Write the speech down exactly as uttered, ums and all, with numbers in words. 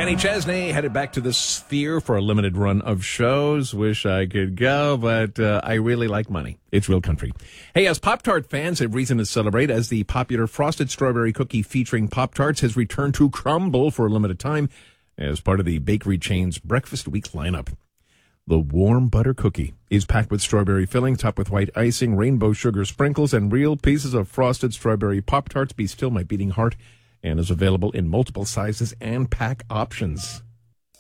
Kenny Chesney headed back to the Sphere for a limited run of shows. Wish I could go, but uh, I really like money. It's real country. Hey, as Pop-Tart fans have reason to celebrate as the popular frosted strawberry cookie featuring Pop-Tarts has returned to crumble for a limited time as part of the bakery chain's Breakfast Week lineup. The warm butter cookie is packed with strawberry filling, topped with white icing, rainbow sugar sprinkles, and real pieces of frosted strawberry Pop-Tarts. Be still my beating heart. And is available in multiple sizes and pack options.